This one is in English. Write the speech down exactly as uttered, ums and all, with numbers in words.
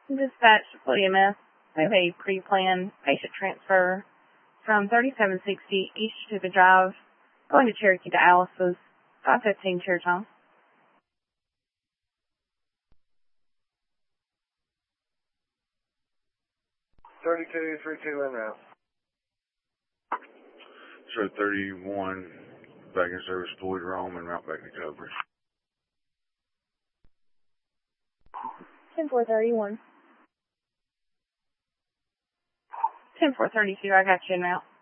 Dispatch W M S. We have a pre-planned patient transfer from thirty-seven sixty East Chattooga Drive, going to Cherokee Dialysis, five fifteen chair time. thirty-two thirty-two en route. So thirty-one, back in service, deployed Rome and route back to coverage. ten four thirty-one. ten four thirty-two, I got you en route.